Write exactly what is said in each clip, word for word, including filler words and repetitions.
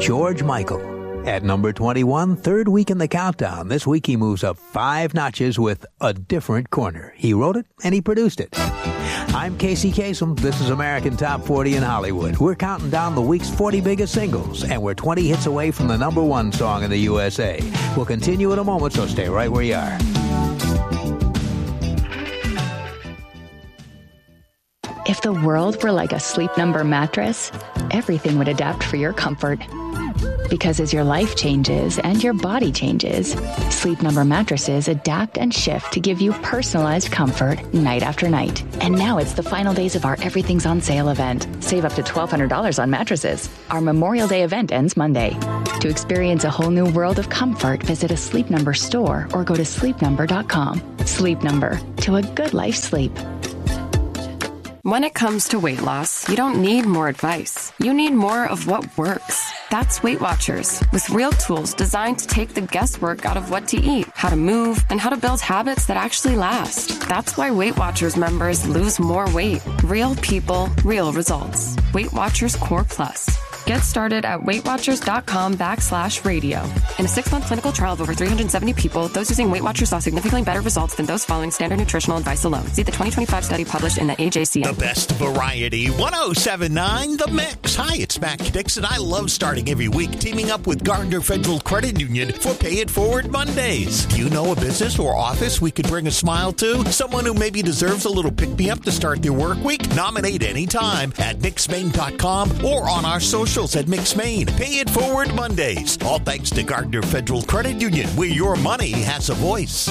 George Michael. At number twenty-one, third week in the countdown. This week he moves up five notches with A Different Corner. He wrote it and he produced it. I'm Casey Kasem. This is American Top forty in Hollywood. We're counting down the week's forty biggest singles, and we're twenty hits away from the number one song in the U S A. We'll continue in a moment, so stay right where you are. If the world were like a Sleep Number mattress, everything would adapt for your comfort. Because as your life changes and your body changes, Sleep Number mattresses adapt and shift to give you personalized comfort night after night. And now it's the final days of our Everything's on Sale event. Save up to twelve hundred dollars on mattresses. Our Memorial Day event ends Monday. To experience a whole new world of comfort, visit a Sleep Number store or go to sleep number dot com. Sleep Number, to a good life sleep. When it comes to weight loss, you don't need more advice. You need more of what works. That's Weight Watchers, with real tools designed to take the guesswork out of what to eat, how to move, and how to build habits that actually last. That's why Weight Watchers members lose more weight. Real people, real results. Weight Watchers Core Plus. Get started at weightwatchers.com backslash radio. In a six-month clinical trial of over three hundred seventy people, those using Weight Watchers saw significantly better results than those following standard nutritional advice alone. See the twenty twenty-five study published in the A J C. The best variety, one oh seven point nine The Mix. Hi, it's Mac Dixon. I love starting every week teaming up with Gardner Federal Credit Union for Pay It Forward Mondays. Do you know a business or office we could bring a smile to? Someone who maybe deserves a little pick-me-up to start their work week? Nominate anytime at mix maine dot com or on our social at Mix Maine. Pay It Forward Mondays. All thanks to Gardner Federal Credit Union, where your money has a voice.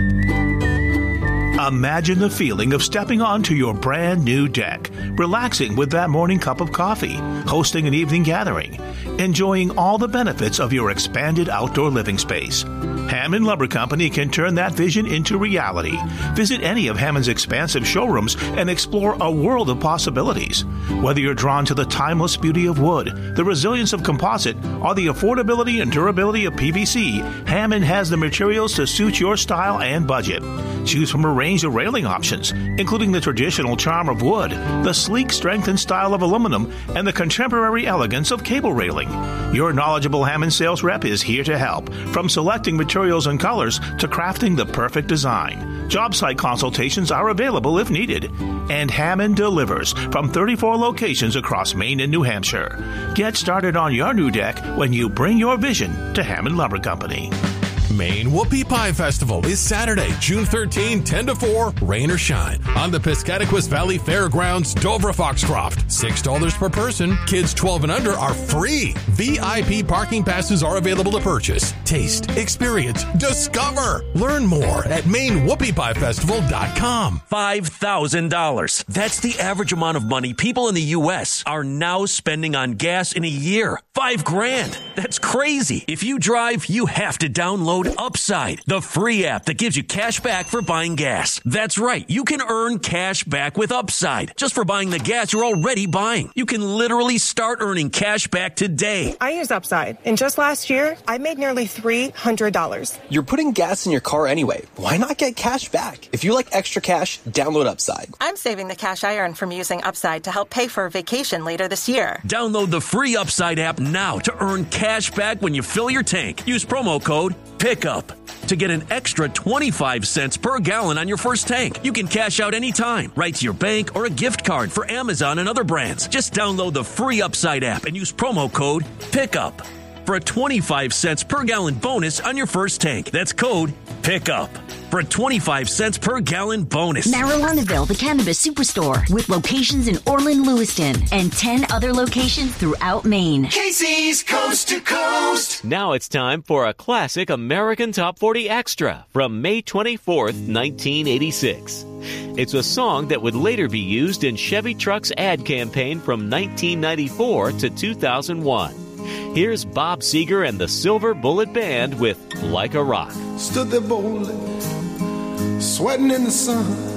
Imagine the feeling of stepping onto your brand new deck, relaxing with that morning cup of coffee, hosting an evening gathering, enjoying all the benefits of your expanded outdoor living space. Hammond Lumber Company can turn that vision into reality. Visit any of Hammond's expansive showrooms and explore a world of possibilities. Whether you're drawn to the timeless beauty of wood, the resilience of composite, or the affordability and durability of P V C, Hammond has the materials to suit your style and budget. Choose from a range of railing options, including the traditional charm of wood, the sleek strength and style of aluminum, and the contemporary elegance of cable railing. Your knowledgeable Hammond sales rep is here to help, from selecting materials and colors to crafting the perfect design. Job site consultations are available if needed. And Hammond delivers from thirty-four locations across Maine and New Hampshire. Get started on your new deck when you bring your vision to Hammond Lumber Company. Maine Whoopie Pie Festival is Saturday, June thirteenth, ten to four, rain or shine, on the Piscataquis Valley Fairgrounds, Dover Foxcroft. six dollars per person. Kids twelve and under are free. V I P parking passes are available to purchase. Taste, experience, discover. Learn more at maine whoopie pie festival dot com. five thousand dollars. That's the average amount of money people in the U S are now spending on gas in a year. Five grand. That's crazy. If you drive, you have to download Upside, the free app that gives you cash back for buying gas. That's right. You can earn cash back with Upside just for buying the gas you're already buying. You can literally start earning cash back today. I use Upside, and just last year, I made nearly three hundred dollars. You're putting gas in your car anyway. Why not get cash back? If you like extra cash, download Upside. I'm saving the cash I earn from using Upside to help pay for a vacation later this year. Download the free Upside app now to earn cash back when you fill your tank. Use promo code PICKUP to get an extra twenty-five cents per gallon on your first tank. You can cash out anytime, right to your bank or a gift card for Amazon and other brands. Just download the free Upside app and use promo code PICKUP for a twenty-five cents per gallon bonus on your first tank. That's code PICKUP for a twenty-five cents per gallon bonus. Marijuanaville, the Cannabis Superstore, with locations in Orland, Lewiston, and ten other locations throughout Maine. Casey's Coast to Coast. Now it's time for a classic American Top forty Extra from May twenty-fourth, nineteen eighty-six. It's a song that would later be used in Chevy Truck's ad campaign from nineteen ninety-four to two thousand one. Here's Bob Seger and the Silver Bullet Band with Like a Rock. Stood there boldly, sweating in the sun,